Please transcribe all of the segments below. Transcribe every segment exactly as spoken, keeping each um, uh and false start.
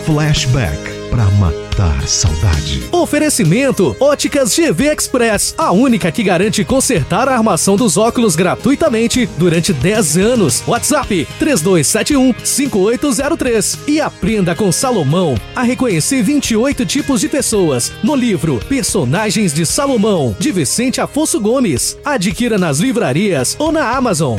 Flashback, pra matar saudade. Oferecimento Óticas G V Express, a única que garante consertar a armação dos óculos gratuitamente durante dez anos. WhatsApp três dois sete um, cinco oito zero três. E aprenda com Salomão a reconhecer vinte e oito tipos de pessoas no livro Personagens de Salomão, de Vicente Afonso Gomes. Adquira nas livrarias ou na Amazon.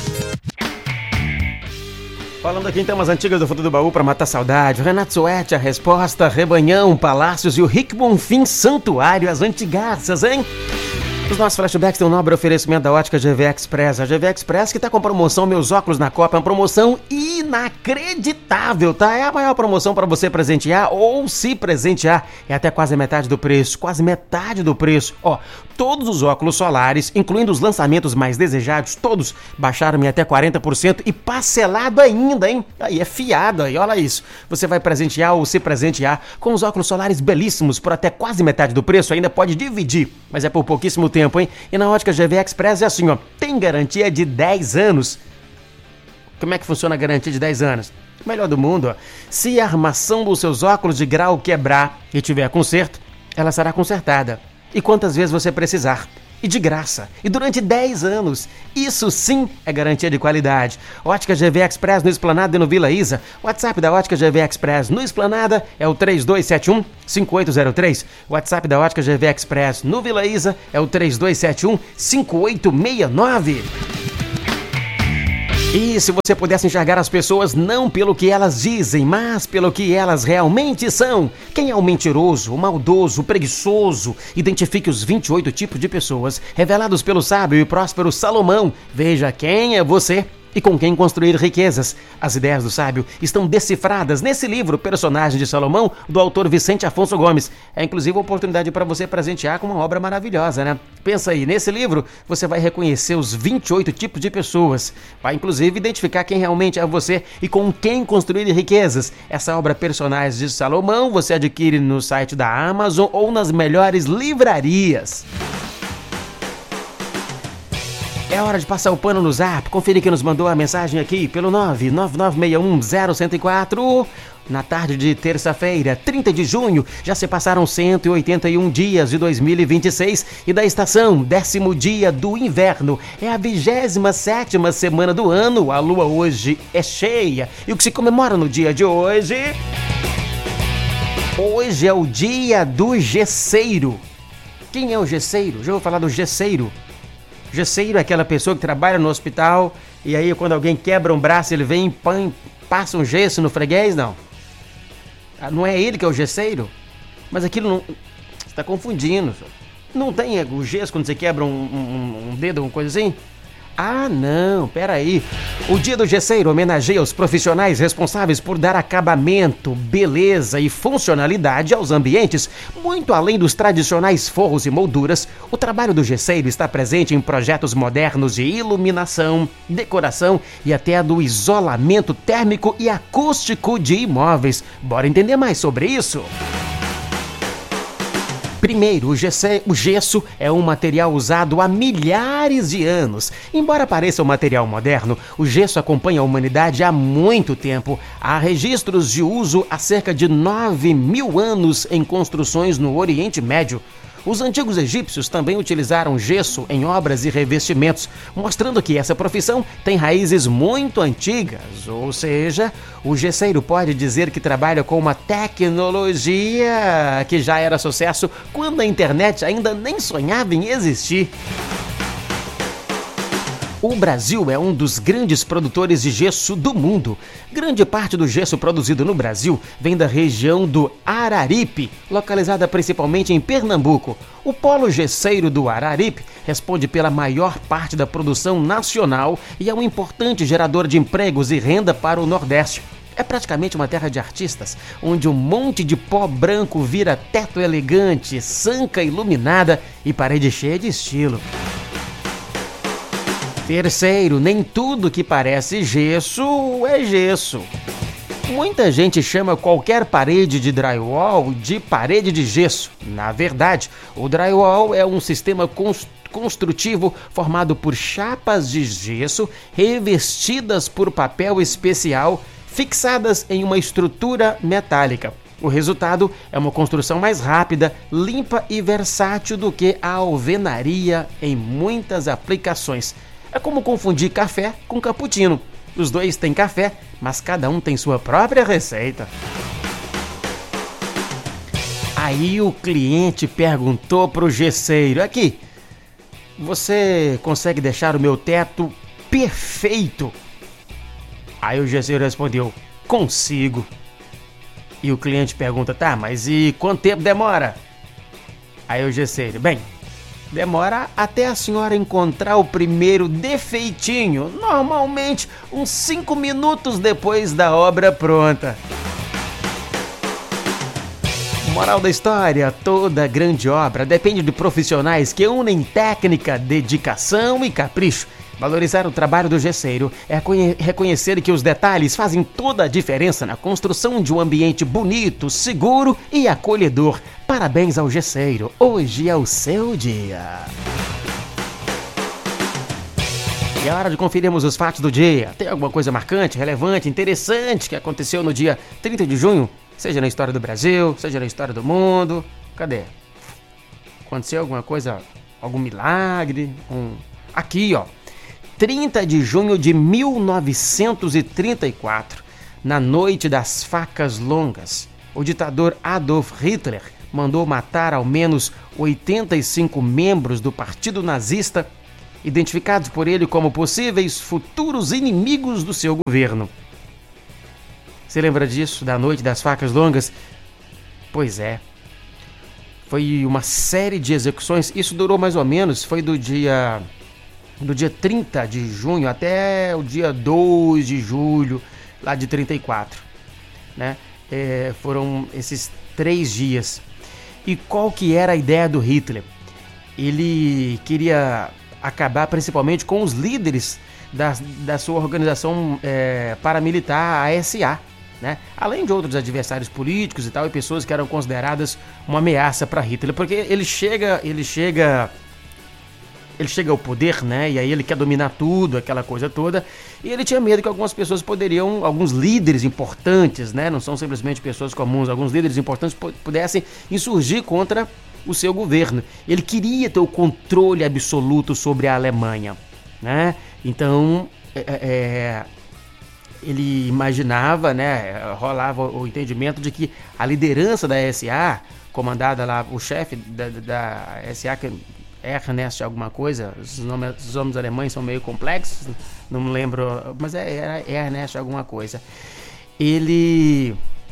Falando aqui então as antigas do Fundo do Baú para matar saudade. Renato Suete, a resposta, Rebanhão, Palácios e o Rick Bonfim, Santuário, as antigaças, hein? Os nossos flashbacks têm um nobre oferecimento da Ótica G V Express. A G V Express que tá com promoção Meus Óculos na Copa, é uma promoção inacreditável, tá? É a maior promoção para você presentear ou se presentear. É até quase metade do preço, quase metade do preço. Ó, todos os óculos solares, incluindo os lançamentos mais desejados, todos baixaram em até quarenta por cento e parcelado ainda, hein? Aí é fiado aí, olha isso. Você vai presentear ou se presentear com os óculos solares belíssimos por até quase metade do preço, ainda pode dividir, mas é por pouquíssimo tempo. Tempo, hein? E na Ótica G V Express é assim, ó, tem garantia de dez anos. Como é que funciona a garantia de dez anos? Melhor do mundo, ó. Se a armação dos seus óculos de grau quebrar e tiver conserto, ela será consertada. E quantas vezes você precisar. E de graça. E durante dez anos. Isso sim é garantia de qualidade. Ótica G V Express no Esplanada e no Vila Isa. O WhatsApp da Ótica G V Express no Esplanada é o três dois sete um, cinco oito zero três. O WhatsApp da Ótica G V Express no Vila Isa é o três dois sete um, cinco oito seis nove. E se você pudesse enxergar as pessoas não pelo que elas dizem, mas pelo que elas realmente são. Quem é o mentiroso, o maldoso, o preguiçoso? Identifique os vinte e oito tipos de pessoas revelados pelo sábio e próspero Salomão. Veja quem é você e com quem construir riquezas. As ideias do sábio estão decifradas nesse livro Personagem de Salomão, do autor Vicente Afonso Gomes. É inclusive uma oportunidade para você presentear com uma obra maravilhosa, né? Pensa aí, nesse livro você vai reconhecer os vinte e oito tipos de pessoas. Vai inclusive identificar quem realmente é você e com quem construir riquezas. Essa obra Personagens de Salomão você adquire no site da Amazon ou nas melhores livrarias. É hora de passar o pano no Zap. Conferir quem nos mandou a mensagem aqui pelo nove nove nove seis um zero um zero quatro. Na tarde de terça-feira, trinta de junho, já se passaram cento e oitenta e um dias de dois mil e vinte e seis e da estação, décimo dia do inverno. É a vigésima sétima semana do ano. A lua hoje é cheia. E o que se comemora no dia de hoje? Hoje é o dia do gesseiro. Quem é o gesseiro? Já vou falar do gesseiro. Gesseiro é aquela pessoa que trabalha no hospital e aí quando alguém quebra um braço ele vem e põe, passa um gesso no freguês, não. Não é ele que é o gesseiro? Mas aquilo não... Você está confundindo. Não tem o gesso quando você quebra um, um, um dedo, uma coisa assim? Ah, não, peraí. O Dia do Gesseiro homenageia os profissionais responsáveis por dar acabamento, beleza e funcionalidade aos ambientes. Muito além dos tradicionais forros e molduras, o trabalho do gesseiro está presente em projetos modernos de iluminação, decoração e até do isolamento térmico e acústico de imóveis. Bora entender mais sobre isso? Primeiro, o gesso, o gesso é um material usado há milhares de anos. Embora pareça um material moderno, o gesso acompanha a humanidade há muito tempo. Há registros de uso há cerca de nove mil anos em construções no Oriente Médio. Os antigos egípcios também utilizaram gesso em obras e revestimentos, mostrando que essa profissão tem raízes muito antigas. Ou seja, o gesseiro pode dizer que trabalha com uma tecnologia que já era sucesso quando a internet ainda nem sonhava em existir. O Brasil é um dos grandes produtores de gesso do mundo. Grande parte do gesso produzido no Brasil vem da região do Araripe, localizada principalmente em Pernambuco. O polo gesseiro do Araripe responde pela maior parte da produção nacional e é um importante gerador de empregos e renda para o Nordeste. É praticamente uma terra de artistas, onde um monte de pó branco vira teto elegante, sanca iluminada e parede cheia de estilo. Terceiro, nem tudo que parece gesso é gesso. Muita gente chama qualquer parede de drywall de parede de gesso. Na verdade, o drywall é um sistema construtivo formado por chapas de gesso revestidas por papel especial, fixadas em uma estrutura metálica. O resultado é uma construção mais rápida, limpa e versátil do que a alvenaria em muitas aplicações. É como confundir café com cappuccino. Os dois têm café, mas cada um tem sua própria receita. Aí o cliente perguntou pro gesseiro: aqui, você consegue deixar o meu teto perfeito? Aí o gesseiro respondeu: consigo. E o cliente pergunta: tá, mas e quanto tempo demora? Aí o gesseiro: bem, demora até a senhora encontrar o primeiro defeitinho, normalmente uns cinco minutos depois da obra pronta. Moral da história: toda grande obra depende de profissionais que unem técnica, dedicação e capricho. Valorizar o trabalho do gesseiro é reconhecer que os detalhes fazem toda a diferença na construção de um ambiente bonito, seguro e acolhedor. Parabéns ao gesseiro, hoje é o seu dia. E é hora de conferirmos os fatos do dia. Tem alguma coisa marcante, relevante, interessante que aconteceu no dia trinta de junho? Seja na história do Brasil, seja na história do mundo. Cadê? Aconteceu alguma coisa, algum milagre? Um... Aqui, ó. trinta de junho de mil novecentos e trinta e quatro, na noite das facas longas, o ditador Adolf Hitler mandou matar ao menos oitenta e cinco membros do partido nazista, identificados por ele como possíveis futuros inimigos do seu governo. Você lembra disso, da noite das facas longas? Pois é. Foi uma série de execuções, isso durou mais ou menos, foi do dia... do dia trinta de junho até o dia dois de julho, lá de trinta e quatro, né? É, foram esses três dias. E qual que era a ideia do Hitler? Ele queria acabar principalmente com os líderes da, da sua organização é, paramilitar, a S A, né? Além de outros adversários políticos e tal, e pessoas que eram consideradas uma ameaça para Hitler, porque ele chega, ele chega... Ele chega ao poder, né? E aí ele quer dominar tudo, aquela coisa toda. E ele tinha medo que algumas pessoas poderiam, alguns líderes importantes, né? Não são simplesmente pessoas comuns, alguns líderes importantes pudessem insurgir contra o seu governo. Ele queria ter o controle absoluto sobre a Alemanha, né? Então, é, é, ele imaginava, né? Rolava o entendimento de que a liderança da S A, comandada lá, o chefe da, da S A, que Ernest alguma coisa, os nomes, os nomes alemães são meio complexos, não me lembro, mas é, é Ernest alguma coisa. Ele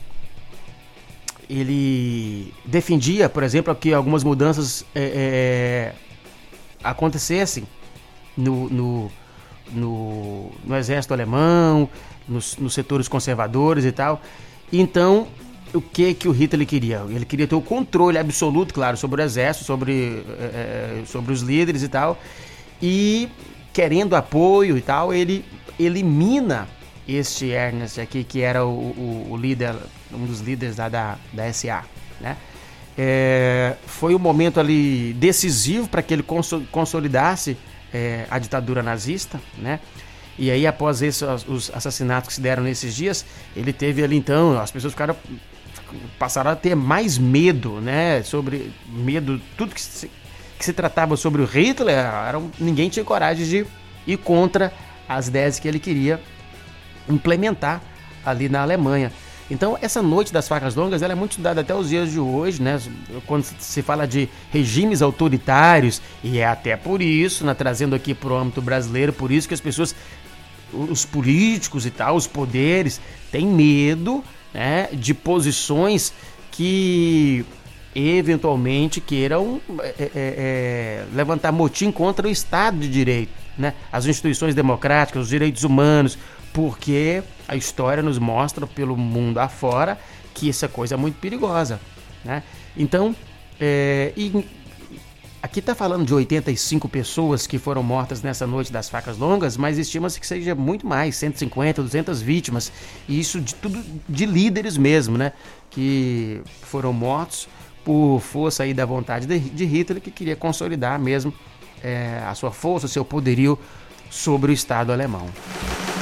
ele defendia, por exemplo, que algumas mudanças é, é, acontecessem no, no, no, no exército alemão, nos, nos setores conservadores e tal. Então, o que que o Hitler queria? Ele queria ter o controle absoluto, claro, sobre o exército, sobre, é, sobre os líderes e tal, e querendo apoio e tal, ele elimina este Ernest aqui, que era o, o, o líder, um dos líderes da, da, da S A, né? É, foi um momento ali decisivo para que ele consolidasse é, a ditadura nazista, né? E aí, após esses, os assassinatos que se deram nesses dias, ele teve ali, então, as pessoas ficaram... passaram a ter mais medo, né? Sobre medo, tudo que se, que se tratava sobre o Hitler, era, ninguém tinha coragem de ir contra as ideias que ele queria implementar ali na Alemanha. Então, essa noite das facas longas, ela é muito estudada até os dias de hoje, né? Quando se fala de regimes autoritários, e é até por isso, né, trazendo aqui para o âmbito brasileiro, por isso que as pessoas, os políticos e tal, os poderes, têm medo, né, de posições que eventualmente queiram é, é, é, levantar motim contra o Estado de Direito, né, as instituições democráticas, os direitos humanos, porque a história nos mostra pelo mundo afora que essa coisa é muito perigosa, né? Então, é, e aqui está falando de oitenta e cinco pessoas que foram mortas nessa noite das facas longas, mas estima-se que seja muito mais, cento e cinquenta, duzentas vítimas, e isso de tudo de líderes mesmo, né? Que foram mortos por força aí da vontade de, de Hitler, que queria consolidar mesmo é, a sua força, o seu poderio sobre o Estado alemão.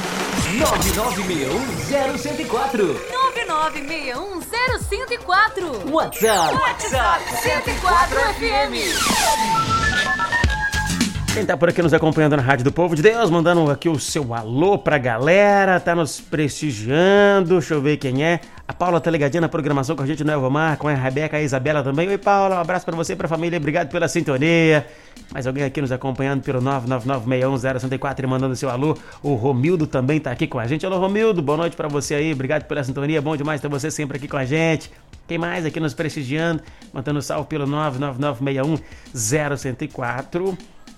nove nove seis um zero um zero quatro. nove nove seis um zero cinco quatro. WhatsApp. WhatsApp cento e quatro F M. Quem tá por aqui nos acompanhando na Rádio do Povo de Deus, mandando aqui o seu alô pra galera, tá nos prestigiando, deixa eu ver quem é. A Paula tá ligadinha na programação com a gente no Elvomar, com a Rebeca e a Isabela também. Oi, Paula, um abraço pra você e pra família, obrigado pela sintonia. Mais alguém aqui nos acompanhando pelo nove nove nove seis um zero cinco quatro e mandando seu alô. O Romildo também tá aqui com a gente. Alô, Romildo, boa noite pra você aí, obrigado pela sintonia, bom demais ter você sempre aqui com a gente. Quem mais aqui nos prestigiando, mandando salve pelo nove nove nove seis um zero cinco quatro.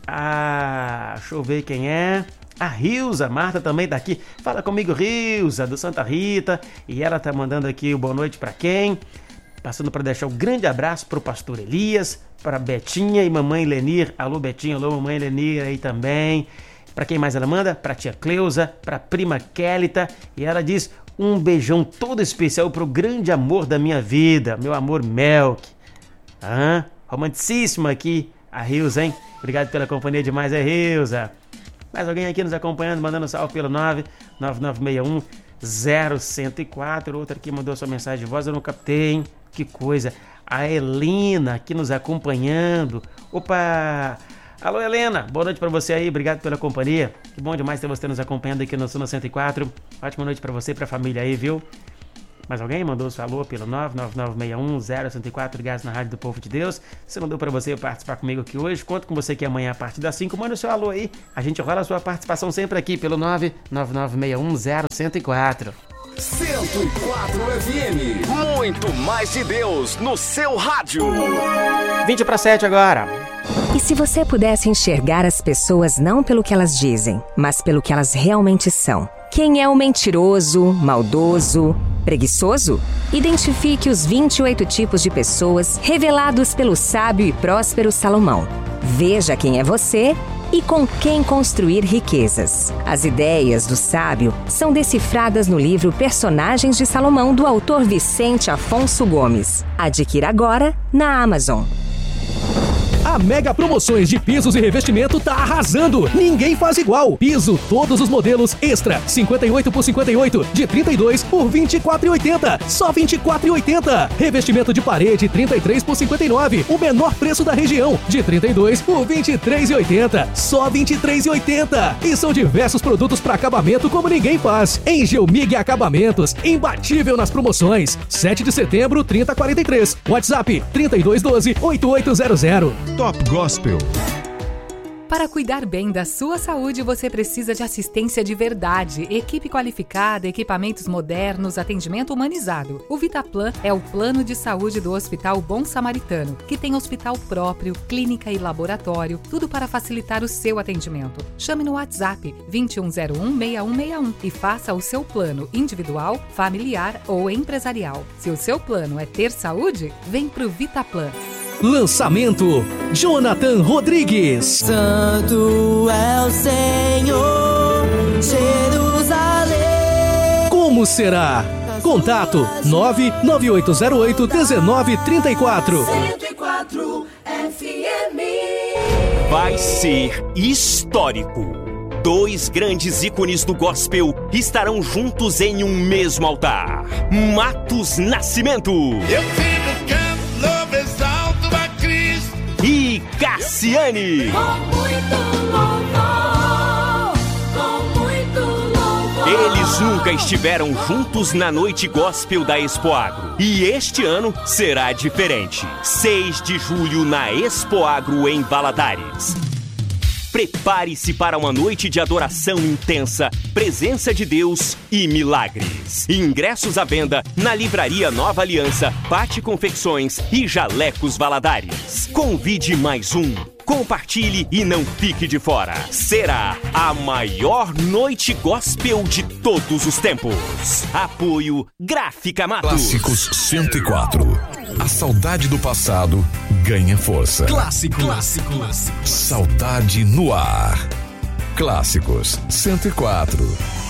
Ah, deixa eu ver quem é. A Rilza, Marta também tá aqui. Fala comigo, Rilza, do Santa Rita. E ela tá mandando aqui o boa noite pra quem? Passando para deixar um grande abraço pro pastor Elias, pra Betinha e mamãe Lenir. Alô, Betinha, alô, mamãe Lenir aí também. Pra quem mais ela manda? Pra tia Cleusa, pra prima Kélita. E ela diz um beijão todo especial pro grande amor da minha vida, meu amor Melk. Ah, romanticíssimo aqui, a Rilza, hein? Obrigado pela companhia demais, é Rilza. Mais alguém aqui nos acompanhando, mandando salve pelo nove nove nove seis um zero cinco quatro. Outra aqui mandou sua mensagem de voz, eu não captei, hein? Que coisa. A Helena aqui nos acompanhando. Opa! Alô, Helena, boa noite pra você aí, obrigado pela companhia. Que bom demais ter você nos acompanhando aqui no Sul cento e quatro. Ótima noite pra você e pra família aí, viu? Mais alguém mandou seu alô pelo nove nove nove seis um zero cinco quatro, ligados na Rádio do Povo de Deus. Se não deu pra você participar comigo aqui hoje, conto com você aqui amanhã a partir das cinco. Manda o seu alô aí, a gente rola a sua participação sempre aqui pelo nove nove nove seis um zero cinco quatro. cento e quatro F M. Muito mais de Deus no seu rádio. vinte para sete agora. E se você pudesse enxergar as pessoas não pelo que elas dizem, mas pelo que elas realmente são? Quem é o mentiroso, maldoso, preguiçoso? Identifique os vinte e oito tipos de pessoas revelados pelo sábio e próspero Salomão. Veja quem é você e com quem construir riquezas. As ideias do sábio são decifradas no livro Personagens de Salomão, do autor Vicente Afonso Gomes. Adquira agora na Amazon. A Mega Promoções de pisos e revestimento tá arrasando. Ninguém faz igual. Piso, todos os modelos extra, cinquenta e oito por cinquenta e oito, de trinta e dois por vinte e quatro reais e oitenta centavos. Só vinte e quatro reais e oitenta centavos. Revestimento de parede, trinta e três por cinquenta e nove, o menor preço da região, de trinta e dois por vinte e três reais e oitenta centavos. Só vinte e três reais e oitenta centavos. E são diversos produtos para acabamento como ninguém faz. Em Geomig Acabamentos, imbatível nas promoções. sete de setembro, trinta e quarenta e três. WhatsApp trinta e dois doze, oitenta e oito zero zero. Top Gospel. Para cuidar bem da sua saúde, você precisa de assistência de verdade, equipe qualificada, equipamentos modernos, atendimento humanizado. O Vitaplan é o plano de saúde do Hospital Bom Samaritano, que tem hospital próprio, clínica e laboratório, tudo para facilitar o seu atendimento. Chame no WhatsApp vinte e um zero um, seis um seis um e faça o seu plano individual, familiar ou empresarial. Se o seu plano é ter saúde, vem pro Vitaplan. Lançamento: Jonathan Rodrigues. Santo é o Senhor, Jerusalém. Como será? Contato nove nove oito zero oito um nove três quatro. cento e quatro F M. Vai ser histórico. Dois grandes ícones do gospel estarão juntos em um mesmo altar. Matos Nascimento. Eu fico canto, louvo, exalto a Cristo. E Cassiane. Com muito louvor, com muito louvor. Eles nunca estiveram juntos na noite gospel da Expoagro. E este ano será diferente. seis de julho na Expoagro em Valadares. Prepare-se para uma noite de adoração intensa, presença de Deus e milagres. Ingressos à venda na Livraria Nova Aliança, Pati Confecções e Jalecos Valadares. Convide mais um. Compartilhe e não fique de fora. Será a maior noite gospel de todos os tempos. Apoio Gráfica Matos. Clássicos cento e quatro. A saudade do passado ganha força. Clássicos. Clássicos. Saudade no ar. Clássicos cento e quatro.